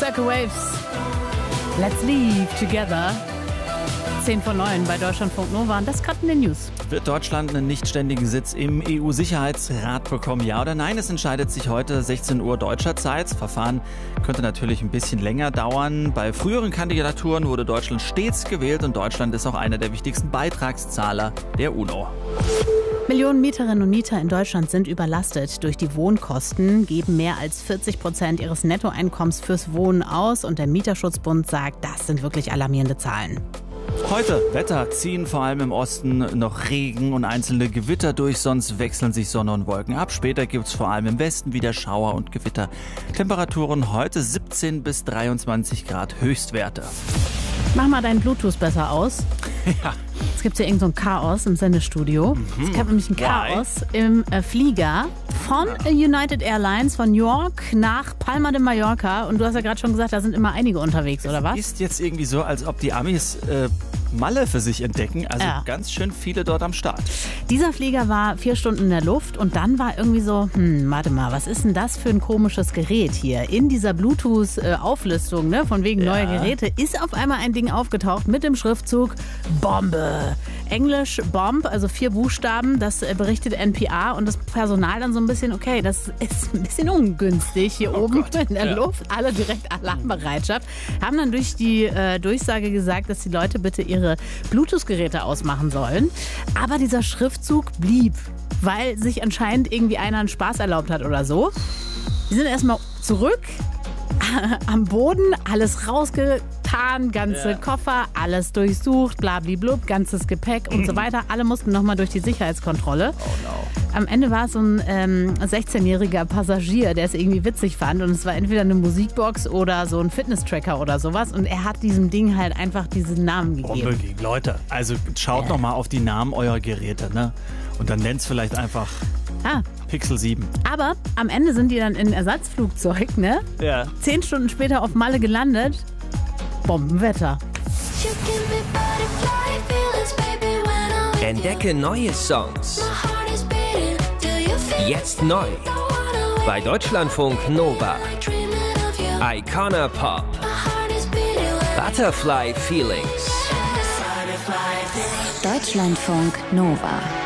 Circle Waves. Let's leave together. 10 vor 9 bei Deutschlandfunk Nova. Und das gerade in den News. Wird Deutschland einen nichtständigen Sitz im EU-Sicherheitsrat bekommen? Ja oder nein? Es entscheidet sich heute 16 Uhr deutscher Zeit. Das Verfahren könnte natürlich ein bisschen länger dauern. Bei früheren Kandidaturen wurde Deutschland stets gewählt und Deutschland ist auch einer der wichtigsten Beitragszahler der UNO. Millionen Mieterinnen und Mieter in Deutschland sind überlastet durch die Wohnkosten, geben mehr als 40% ihres Nettoeinkommens fürs Wohnen aus. Und der Mieterschutzbund sagt, das sind wirklich alarmierende Zahlen. Heute Wetter, ziehen vor allem im Osten noch Regen und einzelne Gewitter durch, sonst wechseln sich Sonne und Wolken ab. Später gibt es vor allem im Westen wieder Schauer und Gewitter. Temperaturen heute 17 bis 23 Grad Höchstwerte. Mach mal deinen Bluetooth besser aus. Ja. Es gibt ja irgend so ein Chaos im Sendestudio. Es gab nämlich ein Chaos im Flieger von United Airlines von New York nach Palma de Mallorca. Und du hast ja gerade schon gesagt, da sind immer einige unterwegs, oder was? Ist jetzt irgendwie so, als ob die Amis Malle für sich entdecken. Also ganz schön viele dort am Start. Dieser Flieger war 4 Stunden in der Luft und dann war irgendwie so, warte mal, was ist denn das für ein komisches Gerät hier? In dieser Bluetooth-Auflistung, ne, von wegen neuer Geräte, ist auf einmal ein Ding aufgetaucht mit dem Schriftzug Bombe. Englisch Bomb, also 4 Buchstaben, das berichtet NPR und das Personal dann so ein bisschen, okay, das ist ein bisschen ungünstig hier oben in der Luft. Alle direkt Alarmbereitschaft. Haben dann durch die Durchsage gesagt, dass die Leute bitte ihre Bluetooth-Geräte ausmachen sollen. Aber dieser Schriftzug blieb, weil sich anscheinend irgendwie einer einen Spaß erlaubt hat oder so. Die sind erstmal zurück am Boden, alles rausgetan, ganze Koffer, alles durchsucht, blablablub, ganzes Gepäck und so weiter. Alle mussten nochmal durch die Sicherheitskontrolle. Oh no. Am Ende war es so ein 16-jähriger Passagier, der es irgendwie witzig fand. Und es war entweder eine Musikbox oder so ein Fitness-Tracker oder sowas. Und er hat diesem Ding halt einfach diesen Namen gegeben. Bombe gegen Leute. Also schaut nochmal auf die Namen eurer Geräte, ne? Und dann nennt es vielleicht einfach Pixel 7. Aber am Ende sind die dann in ein Ersatzflugzeug, ne? Ja. 10 Stunden später auf Malle gelandet. Bombenwetter. Entdecke neue Songs. Jetzt neu. Bei Deutschlandfunk Nova. Icona Pop. Butterfly Feelings. Deutschlandfunk Nova.